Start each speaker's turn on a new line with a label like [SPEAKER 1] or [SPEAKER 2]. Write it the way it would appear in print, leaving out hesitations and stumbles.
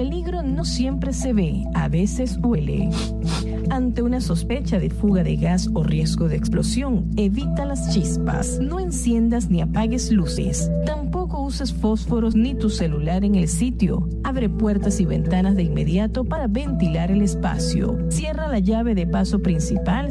[SPEAKER 1] peligro no siempre se ve, a veces huele. Ante una sospecha de fuga de gas o riesgo de explosión, evita las chispas. No enciendas ni apagues luces. Tampoco uses fósforos ni tu celular en el sitio. Abre puertas y ventanas de inmediato para ventilar el espacio. Cierra la llave de paso principal